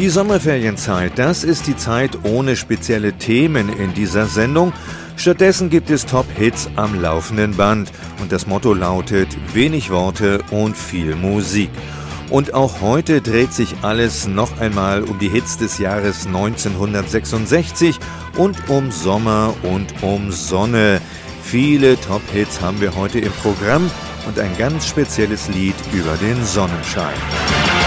Die Sommerferienzeit, das ist die Zeit ohne spezielle Themen in dieser Sendung. Stattdessen gibt es Top-Hits am laufenden Band. Und das Motto lautet: wenig Worte und viel Musik. Und auch heute dreht sich alles noch einmal um die Hits des Jahres 1966 und um Sommer und um Sonne. Viele Top-Hits haben wir heute im Programm und ein ganz spezielles Lied über den Sonnenschein.